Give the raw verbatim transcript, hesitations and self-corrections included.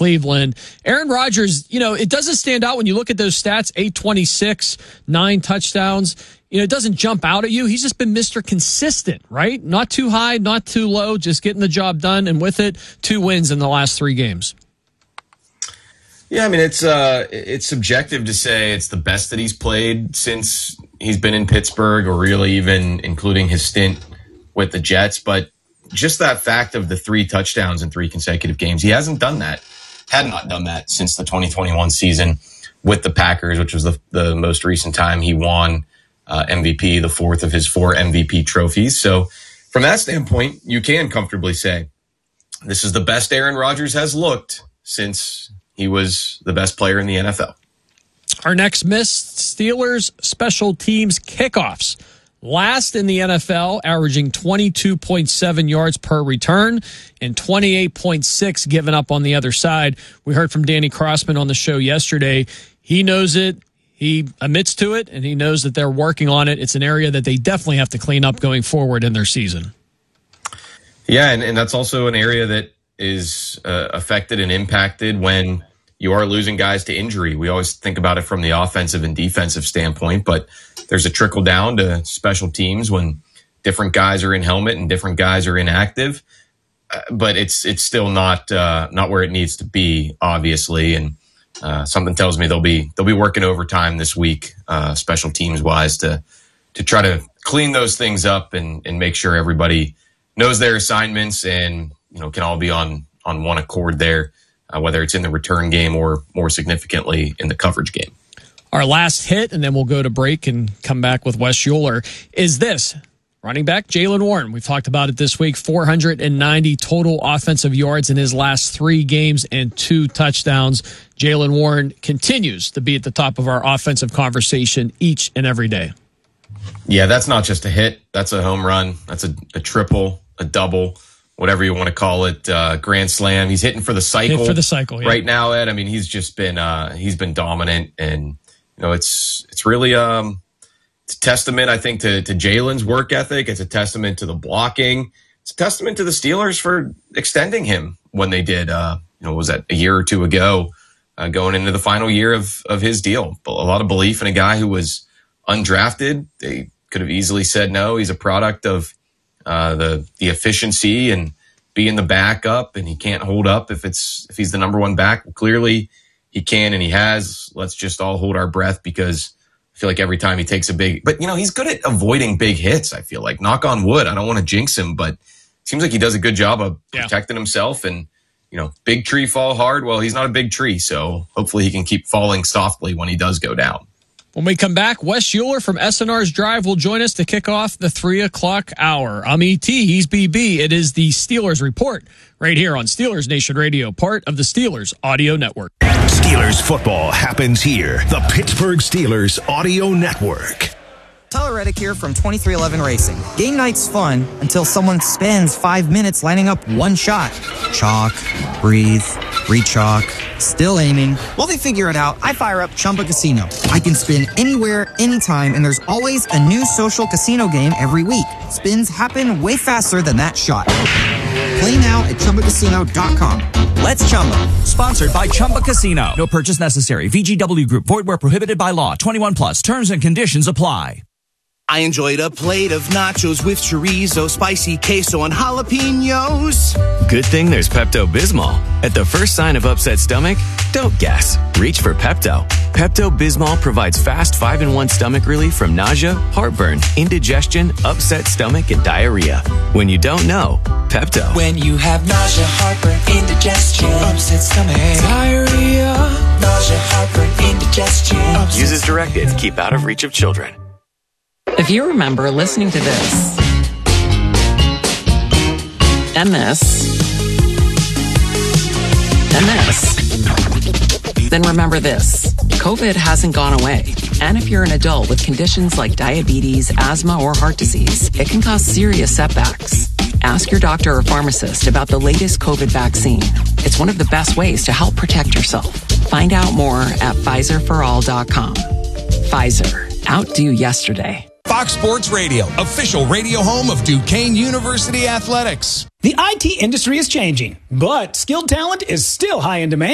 Cleveland. Aaron Rodgers, you know, it doesn't stand out when you look at those stats, eight twenty-six, nine touchdowns. You know, it doesn't jump out at you. He's just been Mister Consistent, right? Not too high, not too low, just getting the job done. And with it, two wins in the last three games. Yeah, I mean, it's uh, it's subjective to say it's the best that he's played since he's been in Pittsburgh, or really even including his stint with the Jets. But just that fact of the three touchdowns in three consecutive games, he hasn't done that, had not done that since the twenty twenty-one season with the Packers, which was the, the most recent time he won uh, M V P, the fourth of his four M V P trophies. So from that standpoint, you can comfortably say this is the best Aaron Rodgers has looked since he was the best player in the N F L. Our next miss, Steelers special teams kickoffs. Last in the N F L, averaging twenty-two point seven yards per return and twenty-eight point six given up on the other side. We heard from Danny Crossman on the show yesterday. He knows it. He admits to it, and he knows that they're working on it. It's an area that they definitely have to clean up going forward in their season. Yeah, and, and that's also an area that is uh, affected and impacted when you are losing guys to injury. We always think about it from the offensive and defensive standpoint, but there's a trickle down to special teams when different guys are in helmet and different guys are inactive. Uh, but it's it's still not uh, not where it needs to be, obviously. And uh, something tells me they'll be they'll be working overtime this week, uh, special teams wise, to to try to clean those things up and and make sure everybody knows their assignments and, you know, can all be on, on one accord there, uh, whether it's in the return game or more significantly in the coverage game. Our last hit, and then we'll go to break and come back with Wes Euler, is this. Running back Jaylen Warren. We've talked about it this week. four hundred ninety total offensive yards in his last three games and two touchdowns. Jaylen Warren continues to be at the top of our offensive conversation each and every day. Yeah, that's not just a hit. That's a home run. That's a, a triple, a double, whatever you want to call it, uh, grand slam. He's hitting for the cycle. Hit for the cycle, yeah. Right now, Ed. I mean, he's just been uh, he's been dominant, and you know, it's it's really um, it's a testament, I think, to to Jaylen's work ethic. It's a testament to the blocking. It's a testament to the Steelers for extending him when they did. Uh, you know, was that a year or two ago, uh, going into the final year of of his deal? A lot of belief in a guy who was undrafted. They could have easily said no. He's a product of uh, the the efficiency and being the backup, and he can't hold up if it's if he's the number one back. Well, clearly he can, and he has. Let's just all hold our breath, because I feel like every time he takes a big, but you know, he's good at avoiding big hits. I feel like, knock on wood. I don't want to jinx him, but it seems like he does a good job of yeah. protecting himself. And you know, big tree fall hard. Well, he's not a big tree, so hopefully he can keep falling softly when he does go down. When we come back, Wes Euler from S N R's Drive will join us to kick off the three o'clock hour. I'm E T, he's B B. It is the Steelers Report right here on Steelers Nation Radio, part of the Steelers Audio Network. Steelers football happens here. The Pittsburgh Steelers Audio Network. Tyler Reddick here from twenty-three eleven Racing. Game night's fun until someone spends five minutes lining up one shot. Chalk, breathe, re-chalk, still aiming. While they figure it out, I fire up Chumba Casino. I can spin anywhere, anytime, and there's always a new social casino game every week. Spins happen way faster than that shot. Play now at Chumba Casino dot com. Let's Chumba. Sponsored by Chumba Casino. No purchase necessary. V G W Group. Void where prohibited by law. twenty-one plus. Terms and conditions apply. I enjoyed a plate of nachos with chorizo, spicy queso, and jalapenos. Good thing there's Pepto-Bismol. At the first sign of upset stomach, don't guess. Reach for Pepto. Pepto-Bismol provides fast five in one stomach relief from nausea, heartburn, indigestion, upset stomach, and diarrhea. When you don't know, Pepto. When you have nausea, heartburn, indigestion, upset stomach, diarrhea, nausea, heartburn, indigestion. Upset Use as directed. Keep out of reach of children. If you remember listening to this and this and this, then remember this. COVID hasn't gone away. And if you're an adult with conditions like diabetes, asthma, or heart disease, it can cause serious setbacks. Ask your doctor or pharmacist about the latest COVID vaccine. It's one of the best ways to help protect yourself. Find out more at Pfizer for all dot com. Pfizer. Outdo yesterday. Fox Sports Radio, official radio home of Duquesne University Athletics. The I T industry is changing, but skilled talent is still high in demand.